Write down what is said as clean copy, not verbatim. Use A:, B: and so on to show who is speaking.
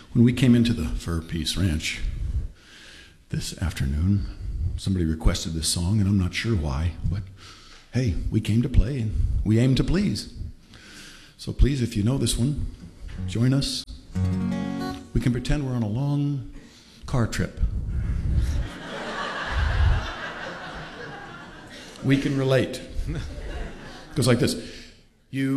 A: When we came into the Fur Peace Ranch this afternoon, somebody requested this song, and I'm not sure why, but hey, we came to play and we aim to please. So please, if you know this one, join us. We can pretend we're on a long car trip. We can relate. It goes like this. You